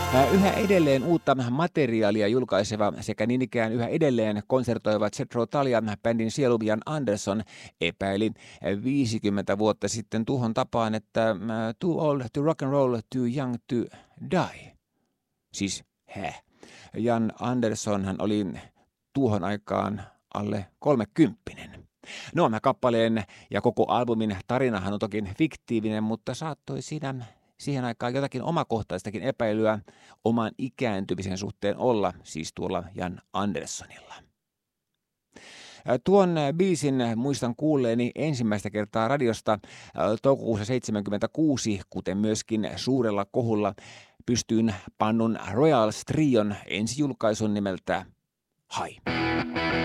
Yhä edelleen uutta materiaalia julkaiseva sekä niin ikään yhä edelleen konsertoiva Jethro Tull ja bändin sielu Jan Andersson epäili 50 vuotta sitten tuhon tapaan, että too old to rock and roll, too young to die. Siis Jan Andersson hän oli tuohon aikaan alle 30. No, kappaleen ja koko albumin tarinahan on toki fiktiivinen, mutta saattoi siihen aikaan jotakin omakohtaistakin epäilyä oman ikääntymisen suhteen olla, siis tuolla Jan Anderssonilla. Tuon biisin muistan kuulleeni ensimmäistä kertaa radiosta toukokuussa 1976, kuten myöskin suurella kohulla pystyin pannun Royals Trion ensijulkaisun nimeltä Hai.